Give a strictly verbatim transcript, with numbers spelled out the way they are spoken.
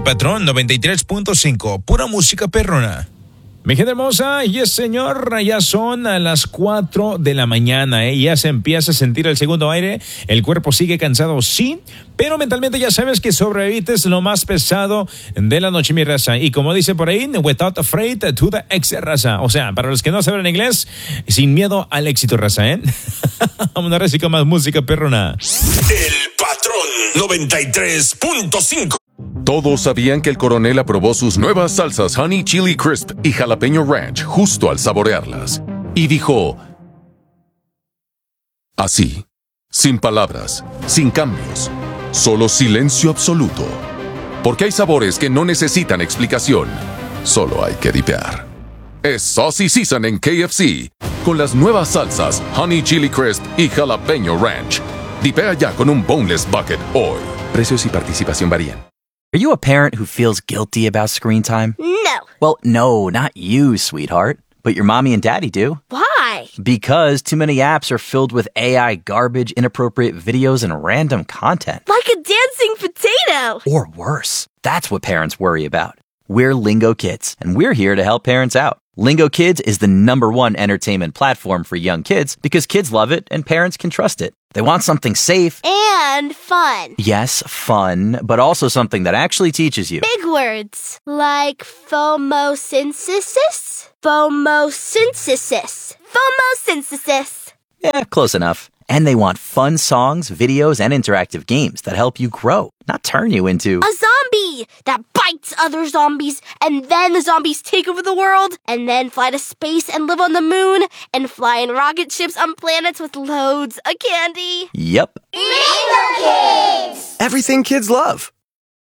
Patrón noventa y tres punto cinco, pura música perrona. Mi gente hermosa, y es señor, ya son a las cuatro de la mañana, ¿eh? Ya se empieza a sentir el segundo aire, el cuerpo sigue cansado, sí, pero mentalmente ya sabes que sobrevives lo más pesado de la noche, mi raza. Y como dice por ahí, without afraid to the exit, raza. O sea, para los que no saben inglés, sin miedo al éxito, raza, ¿eh? Vamos a ver con más música perrona. El Patrón noventa y tres punto cinco. Todos sabían que el coronel aprobó sus nuevas salsas Honey Chili Crisp y Jalapeño Ranch justo al saborearlas. Y dijo... así, sin palabras, sin cambios, solo silencio absoluto. Porque hay sabores que no necesitan explicación, solo hay que dipear. Es Saucy Season en K F C, con las nuevas salsas Honey Chili Crisp y Jalapeño Ranch. Dipea ya con un Boneless Bucket hoy. Precios y participación varían. Are you a parent who feels guilty about screen time? No. Well, no, not you, sweetheart. But your mommy and daddy do. Why? Because too many apps are filled with A I garbage, inappropriate videos, and random content. Like a dancing potato. Or worse. That's what parents worry about. We're Lingo Kids, and we're here to help parents out. Lingo Kids is the number one entertainment platform for young kids because kids love it and parents can trust it. They want something safe. And fun. Yes, fun, but also something that actually teaches you. Big words. Like phomosynthesis? Phomosynthesis. Phomosynthesis. Yeah, close enough. And they want fun songs, videos, and interactive games that help you grow, not turn you into... a zombie that bites other zombies, and then the zombies take over the world, and then fly to space and live on the moon, and fly in rocket ships on planets with loads of candy. Yep. Lingo Kids! Everything kids love.